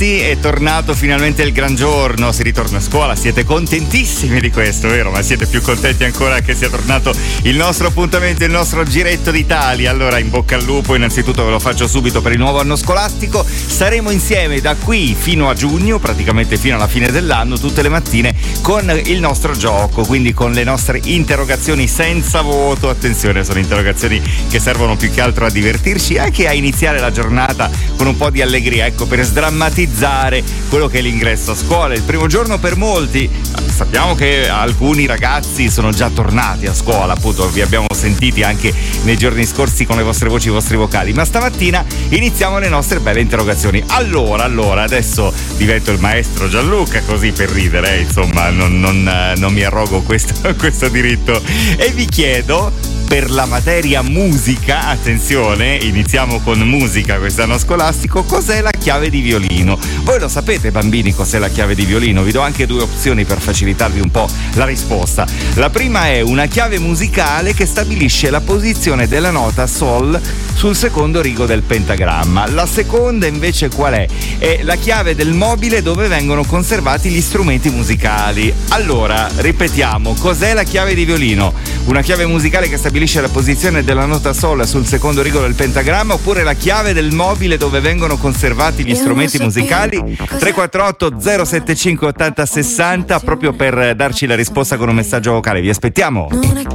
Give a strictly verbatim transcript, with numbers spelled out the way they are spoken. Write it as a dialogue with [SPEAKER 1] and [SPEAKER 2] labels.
[SPEAKER 1] È tornato finalmente il gran giorno, si ritorna a scuola, siete contentissimi di questo, vero? Ma siete più contenti ancora che sia tornato il nostro appuntamento, il nostro giretto d'Italia. Allora in bocca al lupo, innanzitutto ve lo faccio subito per il nuovo anno scolastico. Saremo insieme da qui fino a giugno, praticamente fino alla fine dell'anno, tutte le mattine con il nostro gioco, quindi con le nostre interrogazioni senza voto. Attenzione, sono interrogazioni che servono più che altro a divertirci e anche a iniziare la giornata con un po' di allegria, ecco, per sdrammatizzare quello che è l'ingresso a scuola, il primo giorno per molti. Sappiamo che alcuni ragazzi sono già tornati a scuola, appunto vi abbiamo sentiti anche nei giorni scorsi con le vostre voci, i vostri vocali, ma stamattina iniziamo le nostre belle interrogazioni. Allora, allora adesso divento il maestro Gianluca, così per ridere, eh, insomma non, non, non mi arrogo questo, questo diritto, e vi chiedo, per la materia musica, attenzione, iniziamo con musica quest'anno scolastico, cos'è la chiave di violino? Voi lo sapete, bambini, cos'è la chiave di violino? Vi do anche due opzioni per facilitarvi un po' la risposta. La prima è una chiave musicale che stabilisce la posizione della nota Sol sul secondo rigo del pentagramma. La seconda invece qual è? È la chiave del mobile dove vengono conservati gli strumenti musicali. Allora, ripetiamo, cos'è la chiave di violino? Una chiave musicale che stabilisce la posizione della nota Sol sul secondo rigo del pentagramma, oppure la chiave del mobile dove vengono conservati gli strumenti musicali? tre quattro otto zero sette cinque ottanta sessanta, proprio per darci la risposta con un messaggio vocale. Vi aspettiamo.